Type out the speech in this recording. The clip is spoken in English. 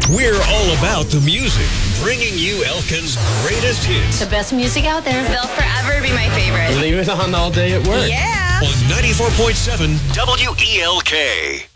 We're all about the music, bringing you Elkin's greatest hits. The best music out there. They'll forever be my favorite. Leave it on all day at work. Yeah. On 94.7 WELK.